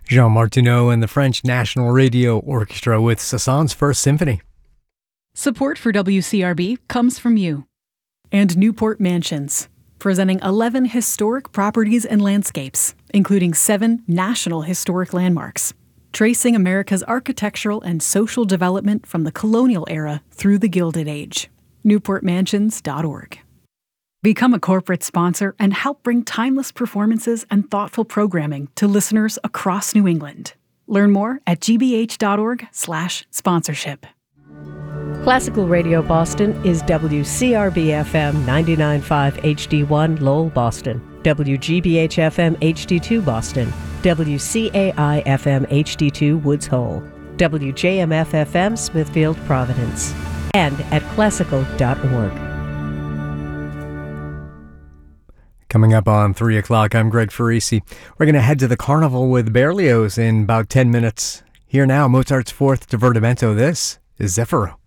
Jean Martineau and the French National Radio Orchestra with Saint-Saëns' First Symphony. Support for WCRB comes from you. And Newport Mansions, presenting 11 historic properties and landscapes, including 7 national historic landmarks, tracing America's architectural and social development from the colonial era through the Gilded Age. NewportMansions.org. Become a corporate sponsor and help bring timeless performances and thoughtful programming to listeners across New England. Learn more at gbh.org/sponsorship. Classical Radio Boston is WCRB-FM 99.5 HD1 Lowell, Boston, WGBH-FM HD2 Boston, WCAI-FM HD2 Woods Hole, WJMF-FM Smithfield, Providence, and at classical.org. Coming up on 3 o'clock, I'm Greg Farisi. We're going to head to the Carnival with Berlioz in about 10 minutes. Here now, Mozart's Fourth Divertimento. This is Zeffiro.